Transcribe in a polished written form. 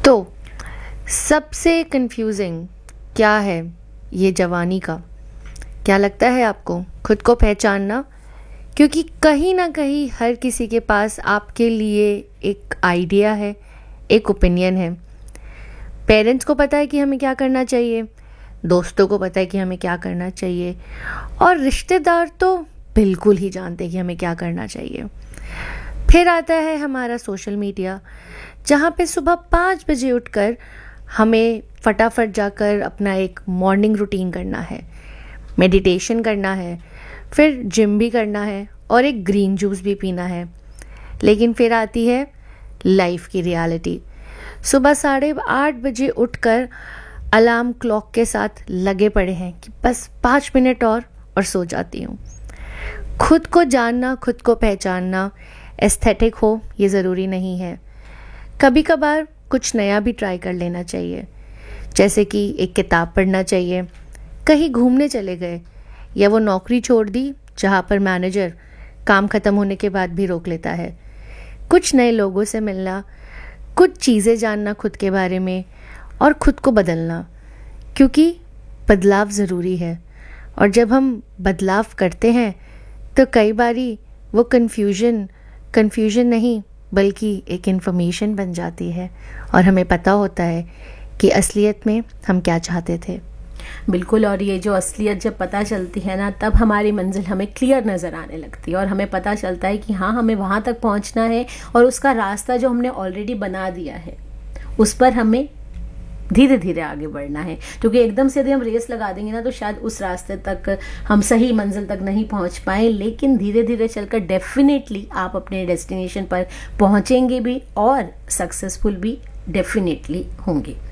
तो सबसे कंफ्यूजिंग क्या है ये जवानी का? क्या लगता है आपको? खुद को पहचानना, क्योंकि कहीं ना कहीं हर किसी के पास आपके लिए एक आइडिया है, एक ओपिनियन है। पेरेंट्स को पता है कि हमें क्या करना चाहिए, दोस्तों को पता है कि हमें क्या करना चाहिए, और रिश्तेदार तो बिल्कुल ही जानते हैं कि हमें क्या करना चाहिए। फिर आता है हमारा सोशल मीडिया, जहाँ पे सुबह 5 बजे उठकर हमें फटाफट जाकर अपना एक मॉर्निंग रूटीन करना है, मेडिटेशन करना है, फिर जिम भी करना है और एक ग्रीन जूस भी पीना है। लेकिन फिर आती है लाइफ की रियलिटी। सुबह 8:30 बजे उठकर अलार्म क्लॉक के साथ लगे पड़े हैं कि बस 5 मिनट और सो जाती हूँ। खुद को जानना, खुद को पहचानना एस्थेटिक हो ये ज़रूरी नहीं है। कभी कभार कुछ नया भी ट्राई कर लेना चाहिए, जैसे कि एक किताब पढ़ना चाहिए, कहीं घूमने चले गए, या वो नौकरी छोड़ दी जहाँ पर मैनेजर काम ख़त्म होने के बाद भी रोक लेता है। कुछ नए लोगों से मिलना, कुछ चीज़ें जानना खुद के बारे में और खुद को बदलना, क्योंकि बदलाव ज़रूरी है। और जब हम बदलाव करते हैं तो कई बारी वो कन्फ्यूजन नहीं बल्कि एक इन्फॉर्मेशन बन जाती है और हमें पता होता है कि असलियत में हम क्या चाहते थे। बिल्कुल। और ये जो असलियत जब पता चलती है ना, तब हमारी मंजिल हमें क्लियर नज़र आने लगती है और हमें पता चलता है कि हाँ, हमें वहाँ तक पहुँचना है और उसका रास्ता जो हमने ऑलरेडी बना दिया है उस पर हमें धीरे धीरे आगे बढ़ना है। क्योंकि एकदम से यदि हम रेस लगा देंगे ना, तो शायद उस रास्ते तक हम सही मंजिल तक नहीं पहुंच पाए। लेकिन धीरे धीरे चलकर डेफिनेटली आप अपने डेस्टिनेशन पर पहुंचेंगे भी और सक्सेसफुल भी डेफिनेटली होंगे।